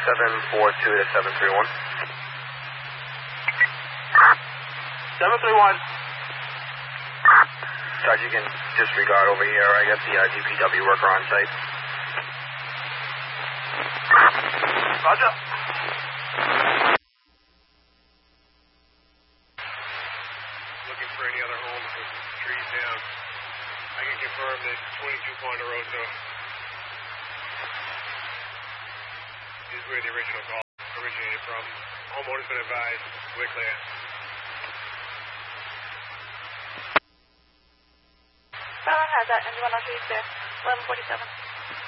742 to 731. 731. Sarge, you can disregard over here. I got the DPW worker on site. Roger. Looking for any other homes with trees down. I can confirm that 22 Ponderosa is where the original call originated from. Homeowner's been advised. We're clear. Has that, and you want to see there, 1147.